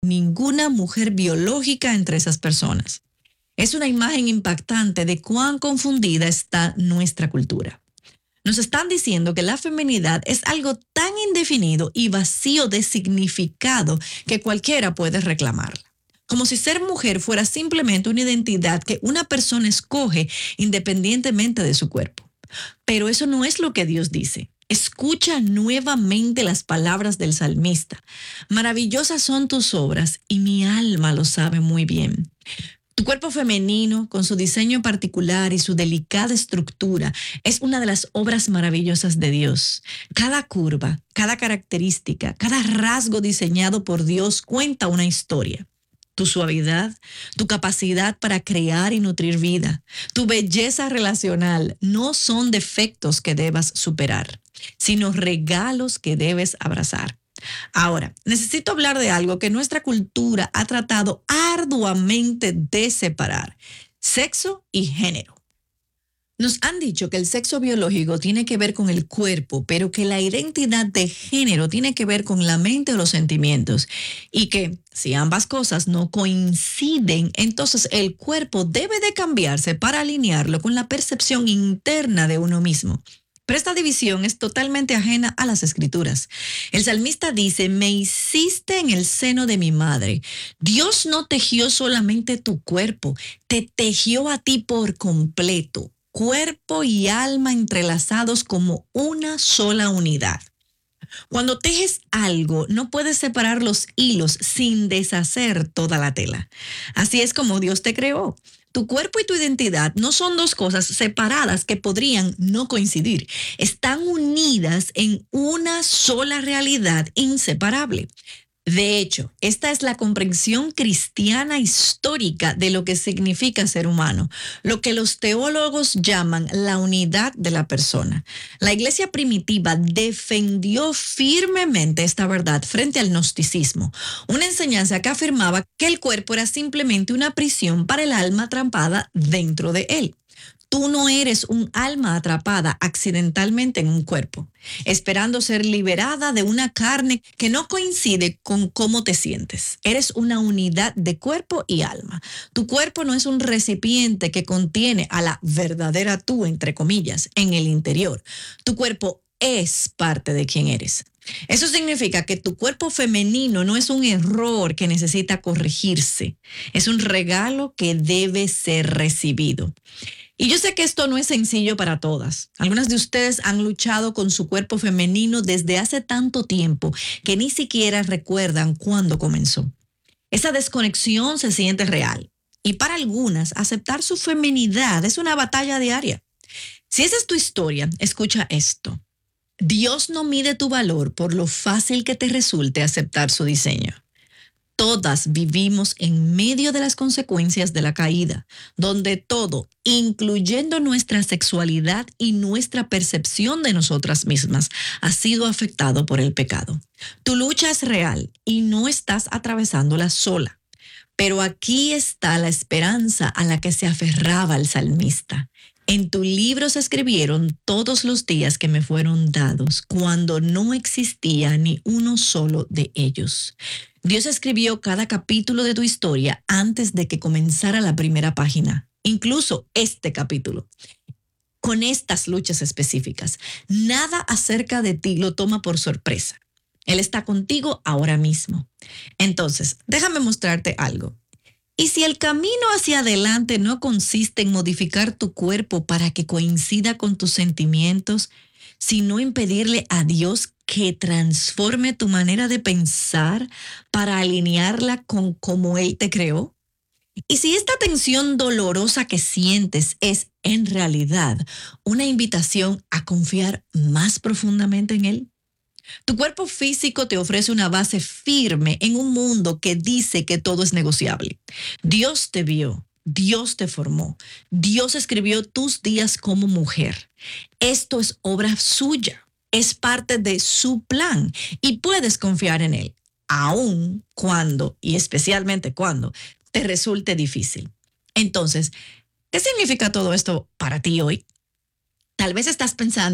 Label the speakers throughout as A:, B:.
A: ninguna mujer biológica entre esas personas. Es una imagen impactante de cuán confundida está nuestra cultura. Nos están diciendo que la feminidad es algo tan indefinido y vacío de significado que cualquiera puede reclamarla. Como si ser mujer fuera simplemente una identidad que una persona escoge independientemente de su cuerpo. Pero eso no es lo que Dios dice. Escucha nuevamente las palabras del salmista. Maravillosas son tus obras y mi alma lo sabe muy bien. Tu cuerpo femenino, con su diseño particular y su delicada estructura, es una de las obras maravillosas de Dios. Cada curva, cada característica, cada rasgo diseñado por Dios cuenta una historia. Tu suavidad, tu capacidad para crear y nutrir vida, tu belleza relacional no son defectos que debas superar, sino regalos que debes abrazar. Ahora, necesito hablar de algo que nuestra cultura ha tratado arduamente de separar: sexo y género. Nos han dicho que el sexo biológico tiene que ver con el cuerpo, pero que la identidad de género tiene que ver con la mente o los sentimientos. Y que si ambas cosas no coinciden, entonces el cuerpo debe de cambiarse para alinearlo con la percepción interna de uno mismo. Pero esta división es totalmente ajena a las Escrituras. El salmista dice: me hiciste en el seno de mi madre. Dios no tejió solamente tu cuerpo, te tejió a ti por completo, cuerpo y alma entrelazados como una sola unidad. Cuando tejes algo, no puedes separar los hilos sin deshacer toda la tela. Así es como Dios te creó. Tu cuerpo y tu identidad no son dos cosas separadas que podrían no coincidir. Están unidas en una sola realidad inseparable. De hecho, esta es la comprensión cristiana histórica de lo que significa ser humano, lo que los teólogos llaman la unidad de la persona. La iglesia primitiva defendió firmemente esta verdad frente al gnosticismo, una enseñanza que afirmaba que el cuerpo era simplemente una prisión para el alma atrapada dentro de él. Tú no eres un alma atrapada accidentalmente en un cuerpo, esperando ser liberada de una carne que no coincide con cómo te sientes. Eres una unidad de cuerpo y alma. Tu cuerpo no es un recipiente que contiene a la verdadera tú, entre comillas, en el interior. Tu cuerpo es parte de quien eres. Eso significa que tu cuerpo femenino no es un error que necesita corregirse. Es un regalo que debe ser recibido. Y yo sé que esto no es sencillo para todas. Algunas de ustedes han luchado con su cuerpo femenino desde hace tanto tiempo que ni siquiera recuerdan cuándo comenzó. Esa desconexión se siente real. Y para algunas, aceptar su feminidad es una batalla diaria. Si esa es tu historia, escucha esto. Dios no mide tu valor por lo fácil que te resulte aceptar su diseño. Todas vivimos en medio de las consecuencias de la caída, donde todo, incluyendo nuestra sexualidad y nuestra percepción de nosotras mismas, ha sido afectado por el pecado. Tu lucha es real y no estás atravesándola sola. Pero aquí está la esperanza a la que se aferraba el salmista. En tu libro se escribieron todos los días que me fueron dados, cuando no existía ni uno solo de ellos. Dios escribió cada capítulo de tu historia antes de que comenzara la primera página, incluso este capítulo, con estas luchas específicas. Nada acerca de ti lo toma por sorpresa. Él está contigo ahora mismo. Entonces, déjame mostrarte algo. Y si el camino hacia adelante no consiste en modificar tu cuerpo para que coincida con tus sentimientos, sino en pedirle a Dios que transforme tu manera de pensar para alinearla con cómo Él te creó. Y si esta tensión dolorosa que sientes es en realidad una invitación a confiar más profundamente en Él. Tu cuerpo físico te ofrece una base firme en un mundo que dice que todo es negociable. Dios te vio, Dios te formó, Dios escribió tus días como mujer. Esto es obra suya, es parte de su plan y puedes confiar en Él, aun cuando, y especialmente cuando, te resulte difícil. Entonces, ¿qué significa todo esto para ti hoy? Tal vez estás pensando,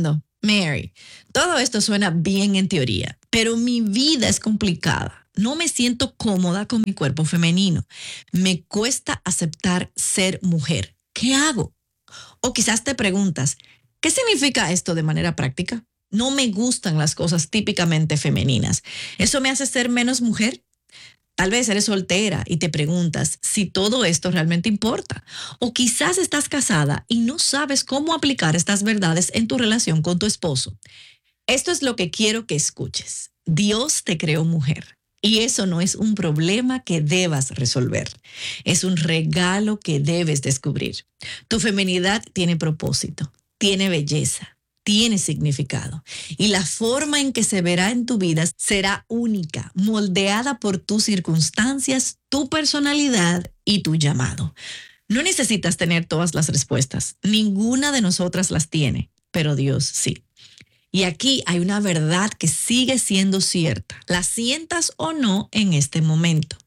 A: Mary, todo esto suena bien en teoría, pero mi vida es complicada. No me siento cómoda con mi cuerpo femenino. Me cuesta aceptar ser mujer. ¿Qué hago? O quizás te preguntas, ¿qué significa esto de manera práctica? No me gustan las cosas típicamente femeninas. ¿Eso me hace ser menos mujer? Tal vez eres soltera y te preguntas si todo esto realmente importa. O quizás estás casada y no sabes cómo aplicar estas verdades en tu relación con tu esposo. Esto es lo que quiero que escuches. Dios te creó mujer. Y eso no es un problema que debas resolver. Es un regalo que debes descubrir. Tu feminidad tiene propósito, tiene belleza, tiene significado. Y la forma en que se verá en tu vida será única, moldeada por tus circunstancias, tu personalidad y tu llamado. No necesitas tener todas las respuestas. Ninguna de nosotras las tiene, pero Dios sí. Y aquí hay una verdad que sigue siendo cierta, la sientas o no en este momento.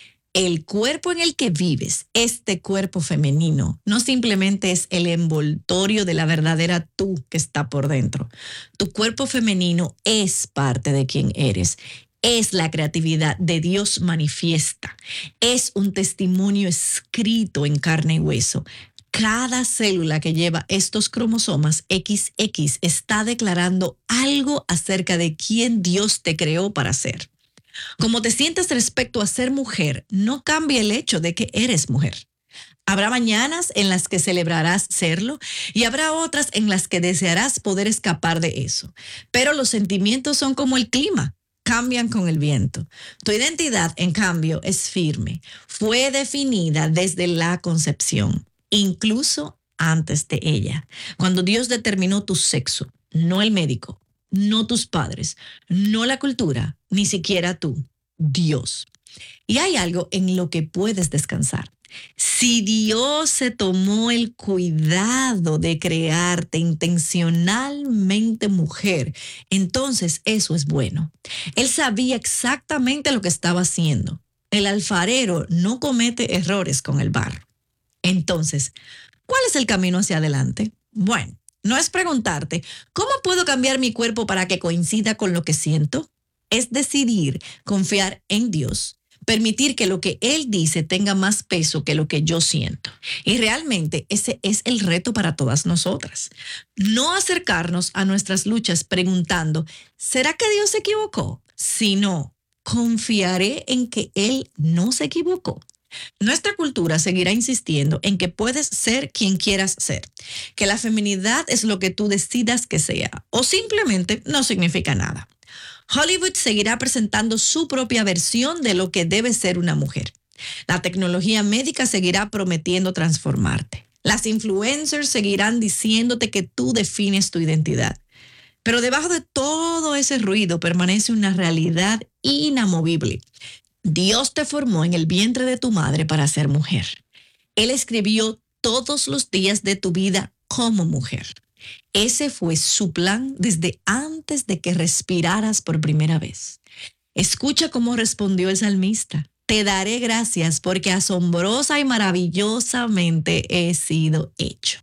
A: El cuerpo en el que vives, este cuerpo femenino, no simplemente es el envoltorio de la verdadera tú que está por dentro. Tu cuerpo femenino es parte de quien eres. Es la creatividad de Dios manifiesta. Es un testimonio escrito en carne y hueso. Cada célula que lleva estos cromosomas XX está declarando algo acerca de quién Dios te creó para ser. Como te sientes respecto a ser mujer, no cambia el hecho de que eres mujer. Habrá mañanas en las que celebrarás serlo y habrá otras en las que desearás poder escapar de eso. Pero los sentimientos son como el clima, cambian con el viento. Tu identidad, en cambio, es firme. Fue definida desde la concepción, incluso antes de ella. Cuando Dios determinó tu sexo, no el médico, no tus padres, no la cultura, ni siquiera tú, Dios. Y hay algo en lo que puedes descansar. Si Dios se tomó el cuidado de crearte intencionalmente mujer, entonces eso es bueno. Él sabía exactamente lo que estaba haciendo. El alfarero no comete errores con el barro. Entonces, ¿cuál es el camino hacia adelante? Bueno, no es preguntarte, ¿cómo puedo cambiar mi cuerpo para que coincida con lo que siento? Es decidir confiar en Dios, permitir que lo que Él dice tenga más peso que lo que yo siento. Y realmente ese es el reto para todas nosotras. No acercarnos a nuestras luchas preguntando, ¿será que Dios se equivocó? Sino, confiaré en que Él no se equivocó. Nuestra cultura seguirá insistiendo en que puedes ser quien quieras ser, que la feminidad es lo que tú decidas que sea o simplemente no significa nada. Hollywood seguirá presentando su propia versión de lo que debe ser una mujer. La tecnología médica seguirá prometiendo transformarte. Las influencers seguirán diciéndote que tú defines tu identidad. Pero debajo de todo ese ruido permanece una realidad inamovible. Dios te formó en el vientre de tu madre para ser mujer. Él escribió todos los días de tu vida como mujer. Ese fue su plan desde antes de que respiraras por primera vez. Escucha cómo respondió el salmista. Te daré gracias porque asombrosa y maravillosamente he sido hecho.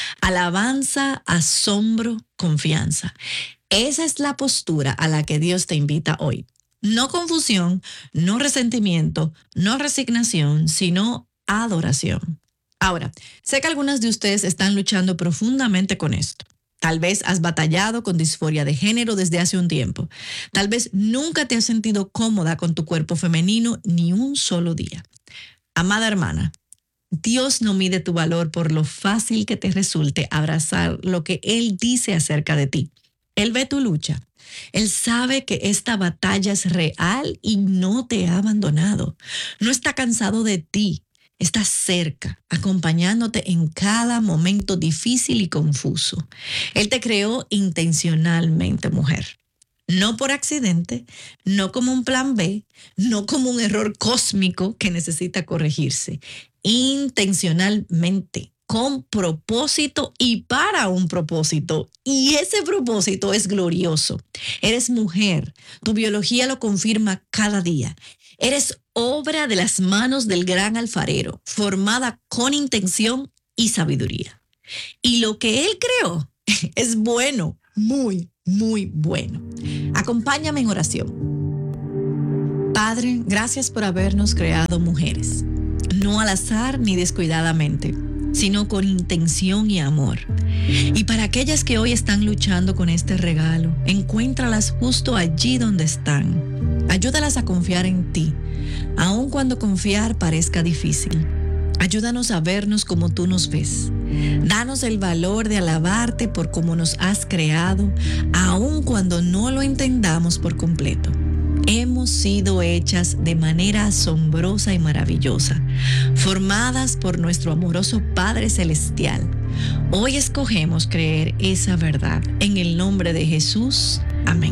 A: Alabanza, asombro, confianza. Esa es la postura a la que Dios te invita hoy. No confusión, no resentimiento, no resignación, sino adoración. Ahora, sé que algunas de ustedes están luchando profundamente con esto. Tal vez has batallado con disforia de género desde hace un tiempo. Tal vez nunca te has sentido cómoda con tu cuerpo femenino ni un solo día. Amada hermana, Dios no mide tu valor por lo fácil que te resulte abrazar lo que Él dice acerca de ti. Él ve tu lucha. Él sabe que esta batalla es real y no te ha abandonado. No está cansado de ti. Está cerca, acompañándote en cada momento difícil y confuso. Él te creó intencionalmente, mujer. No por accidente, no como un plan B, no como un error cósmico que necesita corregirse. Intencionalmente, con propósito y para un propósito. Y ese propósito es glorioso. Eres mujer. Tu biología lo confirma cada día. Eres obra de las manos del gran alfarero, formada con intención y sabiduría. Y lo que él creó es bueno, muy, muy bueno. Acompáñame en oración. Padre, gracias por habernos creado mujeres, no al azar ni descuidadamente, sino con intención y amor. Y para aquellas que hoy están luchando con este regalo, encuéntralas justo allí donde están. Ayúdalas a confiar en ti, aun cuando confiar parezca difícil. Ayúdanos a vernos como tú nos ves. Danos el valor de alabarte por cómo nos has creado, aun cuando no lo entendamos por completo. Hemos sido hechas de manera asombrosa y maravillosa, formadas por nuestro amoroso Padre Celestial. Hoy escogemos creer esa verdad. En el nombre de Jesús. Amén.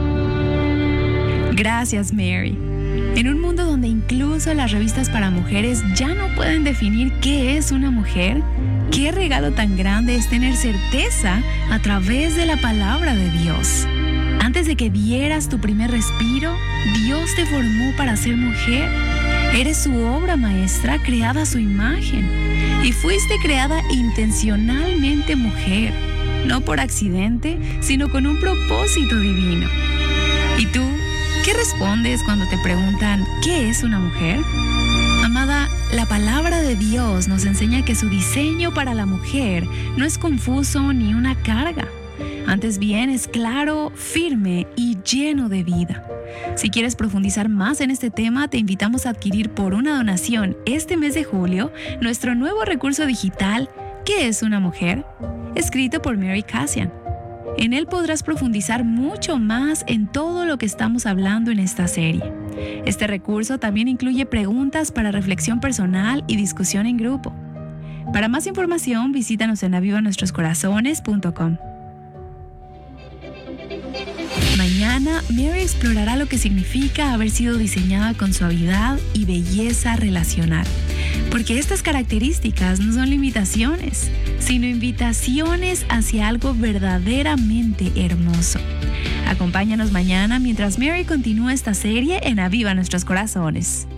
B: Gracias, Mary. En un mundo donde incluso las revistas para mujeres ya no pueden definir qué es una mujer, qué regalo tan grande es tener certeza a través de la palabra de Dios. Antes de que dieras tu primer respiro, Dios te formó para ser mujer. Eres su obra maestra, creada a su imagen. Y fuiste creada intencionalmente mujer, no por accidente, sino con un propósito divino. ¿Y tú? ¿Qué respondes cuando te preguntan qué es una mujer? Amada, la palabra de Dios nos enseña que su diseño para la mujer no es confuso ni una carga. Antes bien, es claro, firme y lleno de vida. Si quieres profundizar más en este tema, te invitamos a adquirir por una donación este mes de julio nuestro nuevo recurso digital ¿Qué es una mujer?, escrito por Mary Cassian. En él podrás profundizar mucho más en todo lo que estamos hablando en esta serie. Este recurso también incluye preguntas para reflexión personal y discusión en grupo. Para más información, visítanos en avivanuestroscorazones.com. Mañana, Mary explorará lo que significa haber sido diseñada con suavidad y belleza relacional. Porque estas características no son limitaciones, sino invitaciones hacia algo verdaderamente hermoso. Acompáñanos mañana mientras Mary continúa esta serie en Aviva Nuestros Corazones.